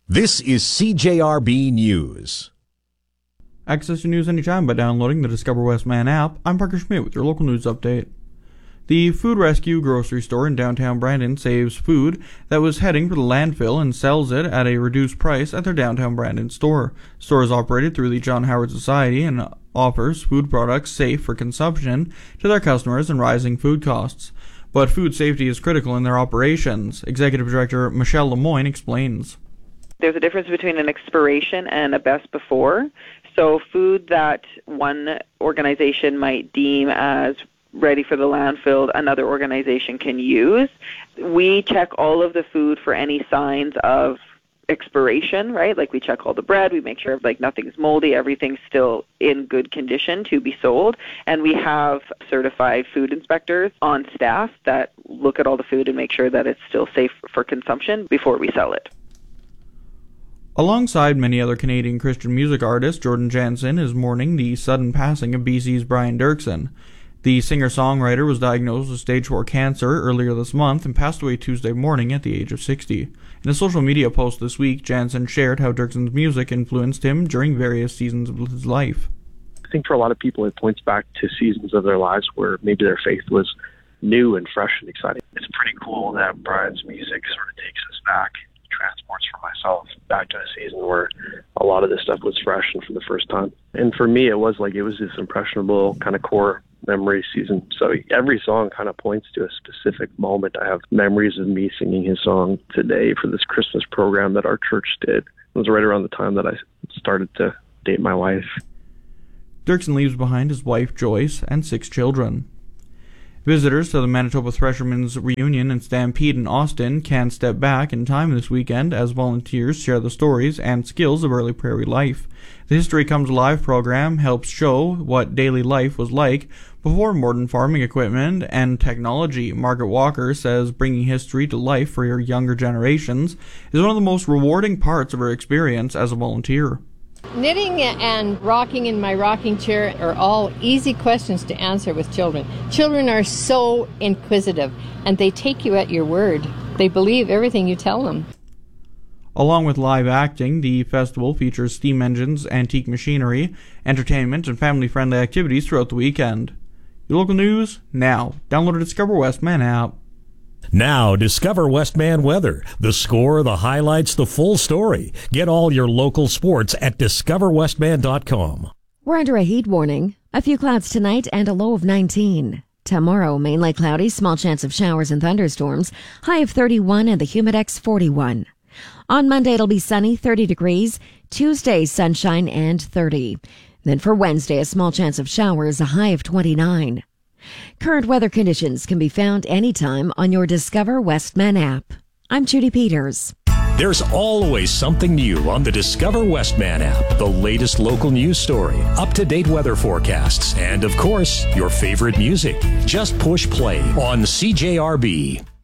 This is CJRB News. Access your news anytime by downloading the Discover Westman app. I'm Parker Schmidt with your local news update. The Food Rescue grocery store in downtown Brandon saves food that was heading for the landfill and sells it at a reduced price at their downtown Brandon store. The store is operated through the John Howard Society and offers food products safe for consumption to their customers and rising food costs. But food safety is critical in their operations. Executive Director Michelle Lemoyne explains. There's a difference between an expiration and a best before. So food that one organization might deem as ready for the landfill, another organization can use. We check all of the food for any signs of expiration, right? Like we check all the bread, we make sure like nothing's moldy, everything's still in good condition to be sold. And we have certified food inspectors on staff that look at all the food and make sure that it's still safe for consumption before we sell it. Alongside many other Canadian Christian music artists, Jordan Jansen is mourning the sudden passing of BC's Brian Dirksen. The singer-songwriter was diagnosed with stage 4 cancer earlier this month and passed away Tuesday morning at the age of 60. In a social media post this week, Jansen shared how Dirksen's music influenced him during various seasons of his life. I think for a lot of people it points back to seasons of their lives where maybe their faith was new and fresh and exciting. It's pretty cool that Brian's music sort of takes us back, transports for myself back to a season where a lot of this stuff was fresh and for the first time. And for me, it was this impressionable kind of core memory season. So every song kind of points to a specific moment. I have memories of me singing his song today for this Christmas program that our church did. It was right around the time that I started to date my wife. Dirksen leaves behind his wife, Joyce, and 6 children. Visitors to the Manitoba Threshermen's Reunion and Stampede in Austin can step back in time this weekend as volunteers share the stories and skills of early prairie life. The History Comes Alive program helps show what daily life was like before modern farming equipment and technology. Margaret Walker says bringing history to life for your younger generations is one of the most rewarding parts of her experience as a volunteer. Knitting and rocking in my rocking chair are all easy questions to answer with children. Children are so inquisitive, and they take you at your word. They believe everything you tell them. Along with live acting, the festival features steam engines, antique machinery, entertainment, and family-friendly activities throughout the weekend. Your local news, now. Download the Discover Westman app. Now, Discover Westman weather. The score, the highlights, the full story. Get all your local sports at discoverwestman.com. We're under a heat warning. A few clouds tonight and a low of 19. Tomorrow, mainly cloudy, small chance of showers and thunderstorms. High of 31 and the humidex 41. On Monday, it'll be sunny, 30 degrees. Tuesday, sunshine and 30. Then for Wednesday, a small chance of showers, a high of 29. Current weather conditions can be found anytime on your Discover Westman app. I'm Judy Peters. There's always something new on the Discover Westman app. The latest local news story, up-to-date weather forecasts, and of course, your favorite music. Just push play on CJRB.